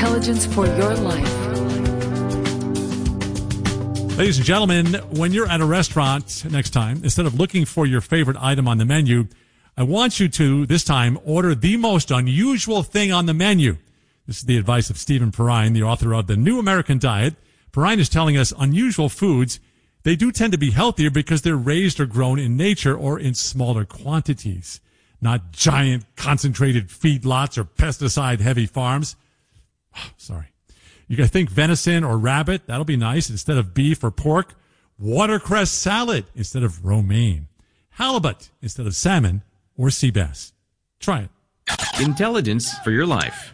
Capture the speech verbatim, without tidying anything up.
Intelligence for your life. Ladies and gentlemen, when you're at a restaurant next time, instead of looking for your favorite item on the menu, I want you to, this time, order the most unusual thing on the menu. This is the advice of Stephen Perrine, the author of The New American Diet. Perrine is telling us unusual foods, they do tend to be healthier because they're raised or grown in nature or in smaller quantities, not giant concentrated feedlots or pesticide-heavy farms. Oh, sorry. You can think venison or rabbit. That'll be nice instead of beef or pork. Watercress salad instead of romaine. Halibut instead of salmon or sea bass. Try it. Intelligence for your life.